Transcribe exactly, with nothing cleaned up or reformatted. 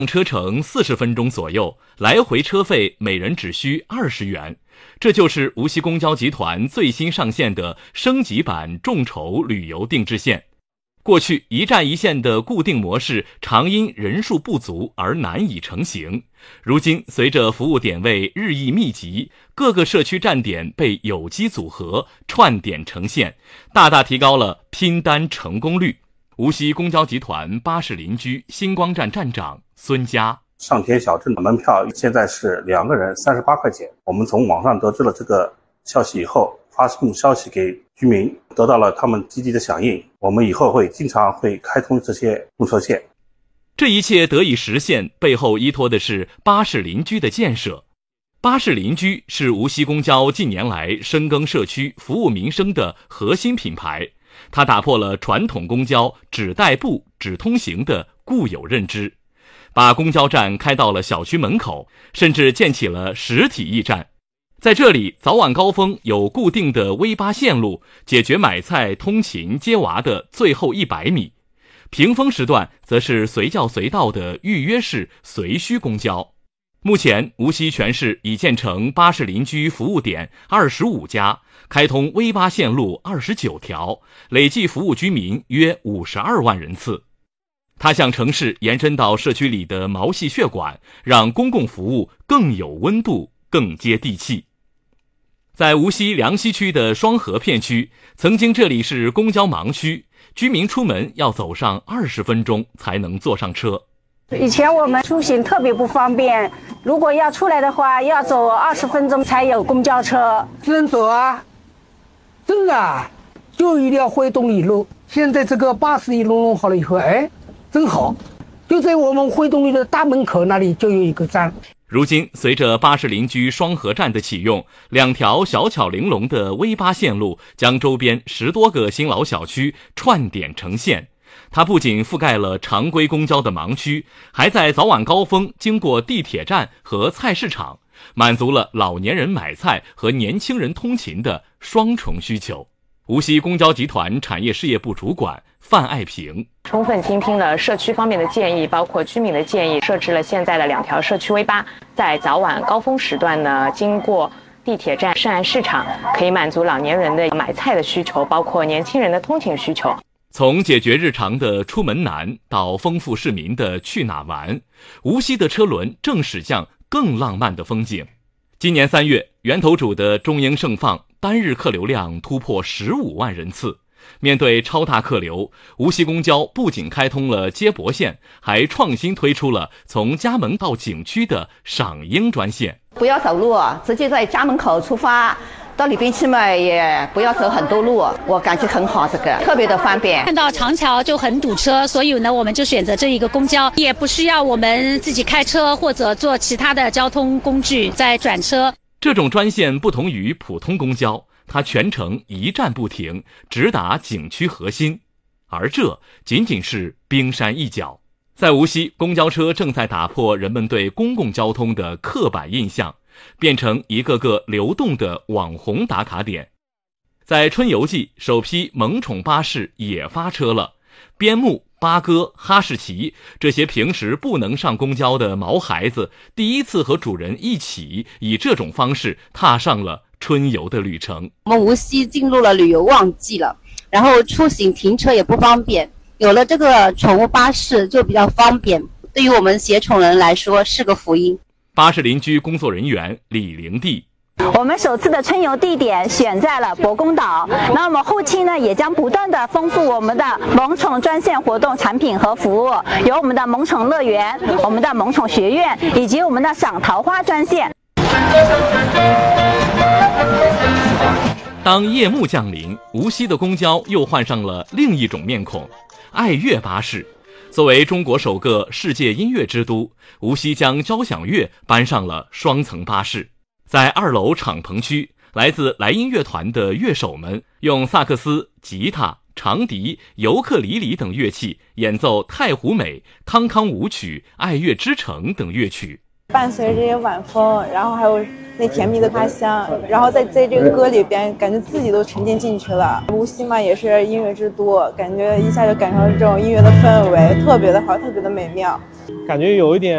车程四十分钟左右，来回车费每人只需二十元。这就是无锡公交集团最新上线的升级版众筹旅游定制线。过去一站一线的固定模式常因人数不足而难以成型，如今随着服务点位日益密集，各个社区站点被有机组合串点成线，大大提高了拼单成功率。无锡公交集团巴士邻居星光站站长孙佳： 上田小镇的门票现在是两个人三十八块钱。我们从网上得知了这个消息以后，发送消息给居民，得到了他们积极的响应。我们以后会经常会开通这些动车线。 这一切得以实现，背后依托的是巴士邻居的建设。巴士邻居是无锡公交近年来深耕社区、服务民生的核心品牌。它打破了传统公交只代步、只通行的固有认知，把公交站开到了小区门口，甚至建起了实体驿站。在这里，早晚高峰有固定的 V 八 线路，解决买菜、通勤、接娃的最后一百米；平峰时段则是随叫随到的预约式随需公交。目前，无锡全市已建成巴士邻居服务点二十五家，开通 V 八 线路二十九条，累计服务居民约五十二万人次。它向城市延伸到社区里的毛细血管，让公共服务更有温度、更接地气。在无锡梁溪区的双河片区，曾经这里是公交盲区，居民出门要走上二十分钟才能坐上车。 以前我们出行特别不方便，如果要出来的话，要走二十分钟才有公交车。 只能走啊，真的啊，就一定要会动力路。现在这个巴士一弄弄好了以后，哎，真好，就在我们会动力的大门口那里就有一个站。 如今，随着巴士邻居双河站的启用，两条小巧玲珑的 V 八 线路将周边十多个新老小区串点成线。它不仅覆盖了常规公交的盲区，还在早晚高峰经过地铁站和菜市场，满足了老年人买菜和年轻人通勤的双重需求。无锡公交集团产业事业部主管范爱平： 充分听听了社区方面的建议，包括居民的建议，设置了现在的两条社区 V 八，在早晚高峰时段呢，经过地铁站、深安市场，可以满足老年人的买菜的需求，包括年轻人的通勤需求。 从解决日常的出门难到丰富市民的去哪玩，无锡的车轮正驶向更浪漫的风景。今年三月，源头渚的中英盛放单日客流量突破十五万人次。面对超大客流，无锡公交不仅开通了接驳线，还创新推出了从家门到景区的赏樱专线。 不要走路，直接在家门口出发，到里边去嘛，也不要走很多路，我感觉很好，这个特别的方便。 看到长桥就很堵车，所以呢，我们就选择这一个公交，也不需要我们自己开车或者坐其他的交通工具再转车。 这种专线不同于普通公交，它全程一站不停，直达景区核心，而这仅仅是冰山一角。在无锡，公交车正在打破人们对公共交通的刻板印象，变成一个个流动的网红打卡点。在春游季，首批萌宠巴士也发车了，边牧、八哥、哈士奇这些平时不能上公交的毛孩子，第一次和主人一起以这种方式踏上了春游的旅程。 我们无锡进入了旅游旺季了，然后出行停车也不方便，有了这个宠物巴士就比较方便，对于我们携宠人来说是个福音。 巴士邻居工作人员李玲娣： 我们首次的春游地点选在了博公岛，那我们后期呢也将不断的丰富我们的萌宠专线活动产品和服务，有我们的萌宠乐园、我们的萌宠学院以及我们的赏桃花专线。 当夜幕降临，无锡的公交又换上了另一种面孔——爱乐巴士。作为中国首个世界音乐之都，无锡将交响乐搬上了双层巴士。在二楼敞篷区，来自莱茵乐团的乐手们用萨克斯、吉他、长笛、尤克里里等乐器演奏太湖美、康康舞曲、爱乐之城等乐曲。 伴随这些晚风，然后还有那甜蜜的花香，然后在在这个歌里边，感觉自己都沉浸进去了。无锡嘛，也是音乐之都，感觉一下就感受到这种音乐的氛围，特别的好，特别的美妙。 感觉有一点